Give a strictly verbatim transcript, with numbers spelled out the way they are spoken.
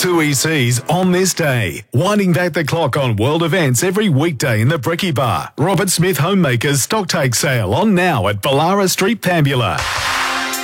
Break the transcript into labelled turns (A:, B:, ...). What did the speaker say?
A: two E Cs on this day. Winding back the clock on world events every weekday in the Bricky Bar. Robert Smith Homemakers Stocktake Sale on now at Ballara Street, Pambula.